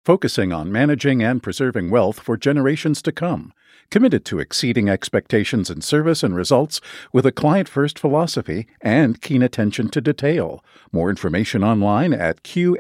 focusing on managing and preserving wealth for generations to come, committed to exceeding expectations in service and results with a client-first philosophy and keen attention to detail. More information online at